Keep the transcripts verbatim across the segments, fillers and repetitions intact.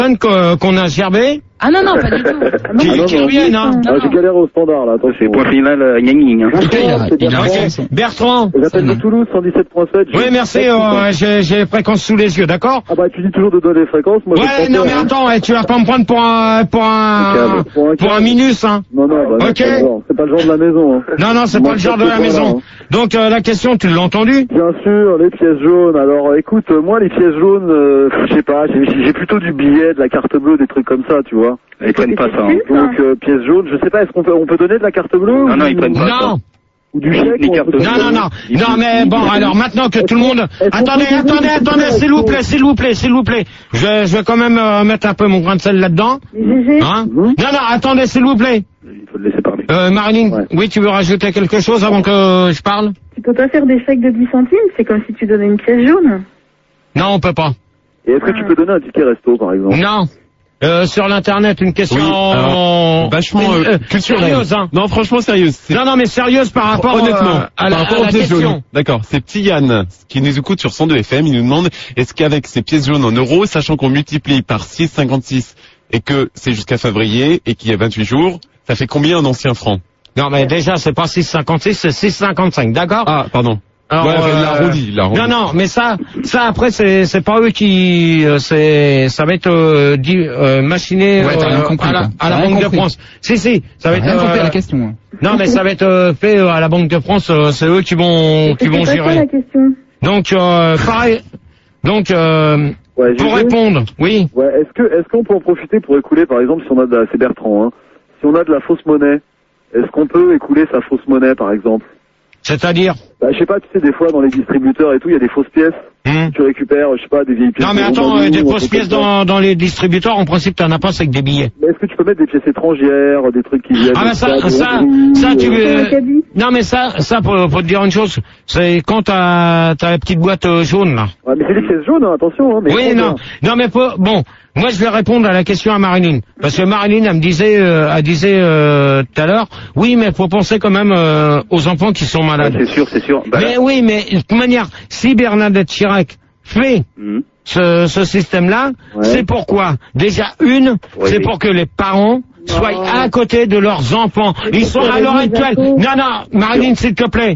qu'on qu'on a gerbé. Ah non, non, pas du tout. Qui, Ah, non, qui non. reviennent, hein. Ah, j'ai galéré au standard, là, attention. C'est point final, euh, gna gna gna. C'est Bertrand. Ok. Bertrand. J'appelle de Toulouse, cent dix-sept point sept. Oui, merci, euh, j'ai j'ai les fréquences sous les yeux, d'accord? Ah bah, tu dis toujours de donner les fréquences, moi je Ouais, vais non, te mais faire, attends, ouais, tu vas pas me prendre pour un, pour un, Pour un pour un câble. minus, hein. Non, non, bah, non, Ok. c'est pas le genre. C'est pas le genre de la maison, hein. Non, non, c'est Moi, pas le je genre de sais la pas, maison. là, hein. Donc, euh, la question, tu l'as entendue? Bien sûr, les pièces jaunes. Alors, euh, écoute, euh, moi, les pièces jaunes, euh, je sais pas, j'ai j'ai plutôt du billet, de la carte bleue, des trucs comme ça, tu vois. Ils prennent pas ça. Hein. Donc, euh, pièces jaunes, je sais pas, est-ce qu'on peut, on peut donner de la carte bleue? Non, ou non, du- ils prennent pas ça. Non. Ou du chèque? Les ou on cartes peut- Non, non, non. Il Non, faut- mais il bon, faut- alors maintenant que tout le monde... Est-ce qu'on Attendez, peut attendez, donner attendez, des s'il vous plaît, questions s'il vous plaît, s'il vous plaît. Je, je vais quand même euh, mettre un peu mon grain de sel là-dedans. Hein? Non, non, attendez, s'il vous plaît. Il faut le laisser parler. Euh, Marilyn, Ouais. oui, tu veux rajouter quelque chose avant que euh, je parle? Tu peux pas faire des chèques de dix centimes, c'est comme si tu donnais une pièce jaune. Non, on peut pas. Et est-ce que tu peux donner un ticket resto, par exemple? Non. Euh, sur l'internet, une question Oui, alors, vachement Mais, euh, culturelle. sérieuse, hein. Non, franchement sérieuse. C'est- Non, non, mais sérieuse par rapport Honnêtement, euh, à la, par rapport à aux la pièces question. jaunes. D'accord, c'est petit Yann qui nous écoute sur cent deux F M. Il nous demande est-ce qu'avec ces pièces jaunes en euros, sachant qu'on multiplie par six virgule cinquante-six et que c'est jusqu'à février et qu'il y a vingt-huit jours, ça fait combien en anciens francs? Non, mais déjà, c'est pas six virgule cinquante-six, c'est six virgule cinquante-cinq, d'accord? Ah, pardon. Alors, ouais, euh, il l'a arrondi, il l'a arrondi. Non, non, mais ça, ça après, c'est, c'est pas eux qui, euh, c'est, ça va être euh, dit, euh, machiné Ouais, t'as rien euh, compris, à la, quoi. à T'as la rien Banque de compris. France. Si, si, ça va T'as être. rien compris à euh, la question. hein. Non, mais ça va être euh, fait euh, à la Banque de France. euh, c'est eux qui vont, qui C'est vont pas ça gérer. la question. Donc, euh, pareil. Donc, euh, Ouais, pour Gégé répondre, oui. Ouais, est-ce que, est-ce qu'on peut en profiter pour écouler, par exemple, si on a de la, c'est Bertrand, hein, si on a de la fausse monnaie, est-ce qu'on peut écouler sa fausse monnaie, par exemple? C'est-à-dire. Bah, je sais pas, tu sais, des fois, dans les distributeurs et tout, il y a des fausses pièces. Hmm. Tu récupères, je sais pas, des vieilles pièces. Non, mais de attends, Roumanie euh, des ou un fausses truc pièces comme ça. dans, dans les distributeurs, en principe, t'en as pas, c'est que des billets. Mais est-ce que tu peux mettre des pièces étrangères, des trucs qui viennent? Ah, bah, de ça, de ça, Hongrie, ça, tu euh, veux. Dans un caddie. Non, mais ça, ça, pour, pour te dire une chose, c'est quand t'as, t'as la petite boîte euh, jaune, là. Ouais, mais c'est des pièces jaunes, hein, attention, hein, mais. Oui, non. Non, mais pour, bon, moi, je vais répondre à la question à Marilyn. Parce que Marilyn, elle me disait, euh, elle disait, euh, tout à l'heure, oui, mais faut penser quand même, euh, aux enfants qui sont Ouais, malades. c'est sûr, c'est sûr. Bah, Mais oui, mais, de toute manière, si Bernadette Chirac fait hum. ce, ce système-là, Ouais. c'est pourquoi? Déjà, une, Oui. c'est pour que les parents soient à côté de leurs enfants. Ils sont à l'heure actuelle. Non, non, Marilyn, s'il te plaît,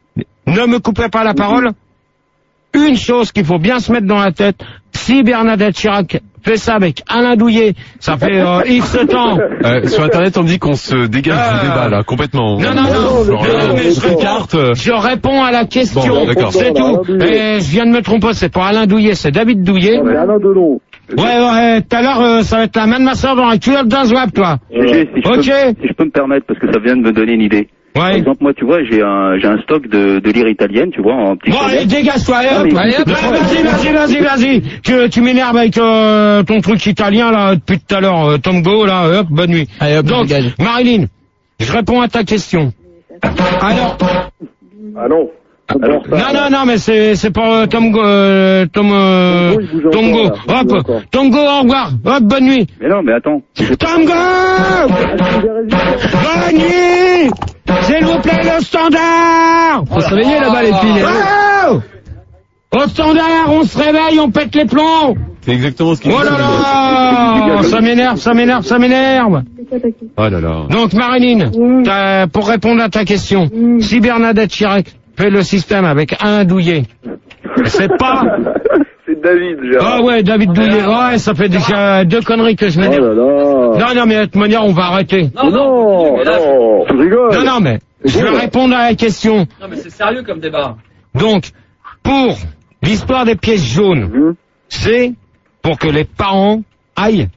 ne me coupez pas la parole. Une chose qu'il faut bien se mettre dans la tête, si Bernadette Chirac fait ça avec Alain Douillet, ça fait euh, X temps. Euh, sur internet, on dit qu'on se dégage Ah. du débat là, complètement. Non, non, non, Alors, non, là, non, mais on je se réponds. carte, euh, Je réponds à la question, Bon, d'accord. c'est Alain tout. Douillet. Et je viens de me tromper, c'est pas Alain Douillet, c'est David Douillet. Non, mais Alain Delon. Ouais, ouais, tout à l'heure, euh, ça va être la main de ma soeur dans la cuillère d'un zouap, toi. Gégé, si, je Ok. peux, si je peux me permettre, parce que ça vient de me donner une idée. Par Ouais. exemple, moi, tu vois, j'ai un, j'ai un stock de, de lire italienne, tu vois, en petit Bon, allez, dégage-toi, allez, Ah, hop. mais- Allez, hop, vas-y, vas-y, vas-y, vas-y. Tu, tu m'énerves avec euh, ton truc italien, là, depuis tout à l'heure, euh, Tom Go, là, hop, bonne nuit. Allez, hop, Donc, dégage. Marilyn, je réponds à ta question. Alors, Ah non. On Alors, peut en refaire. non, non, non, mais c'est, c'est pour euh, Tom Go, euh, Tom, euh, Tom Go, il bouge Tom Go. encore, là. Il bouge Hop, encore. Tom Go, au revoir. Hop, bonne nuit. Mais non, mais attends. Tom Go! Bonne nuit! S'il vous plaît, le standard! Faut se réveiller là-bas, les filles. Oh! Au standard, on se réveille, on pète les plombs! C'est exactement ce qu'il Oh là là! Ça m'énerve, ça m'énerve, ça m'énerve! C'est ça ta question. Oh là là. Donc, Marilyn, t'as- pour répondre à ta question, si Bernadette Chirac fait le système avec un douillet, c'est pas... C'est David, Gérard. Ah ouais, David Douillet, ouais, ça fait déjà deux conneries que je Oh m'énerve. là là. Non, non, mais de toute manière, on va arrêter. Non, non, non, tu rigoles. Non, non, mais je vais répondre à la question. Non, mais c'est sérieux comme débat. Donc, pour l'histoire des pièces jaunes, Hum. c'est pour que les parents aillent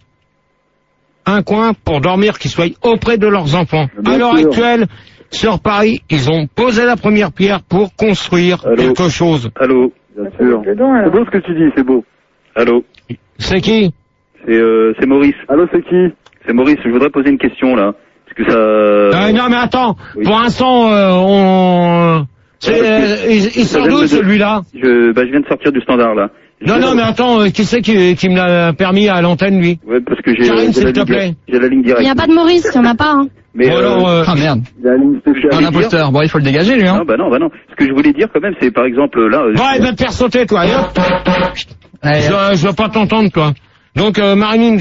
un coin pour dormir, qu'ils soient auprès de leurs enfants. Bien À l'heure sûr. actuelle, sur Paris, ils ont posé la première pierre pour construire Allô. quelque chose. Allô? Bien sûr. Dedans, C'est alors. beau ce que tu dis, c'est beau. Allô? C'est qui? C'est, euh, c'est Maurice. Allô, c'est qui? C'est Maurice, je voudrais poser une question, là. Parce que ça... Euh, non, mais attends, oui. pour l'instant, euh, on... C'est, euh, il, il Ça sort vient de d'où me- celui-là? Je, bah, je viens de sortir du standard, là. Non, non, mais attends, euh, qui c'est qui, qui me l'a permis à l'antenne, lui? Ouais, parce que j'ai, Karine, j'ai s'il la te ligne plaît. directe. J'ai la ligne Il directe. n'y a pas de Maurice, il n'y en a pas. Hein. Mais, Bon, euh, alors, euh, Ah merde. Il a une spéciale. Un imposteur. Bon, il faut le dégager, lui, hein. non, bah non, bah non. Ce que je voulais dire, quand même, c'est, par exemple, là... euh, bon, il va te faire sauter, toi, et hop. Allez, Je, je veux pas t'entendre, toi. Donc, euh, Marilyn,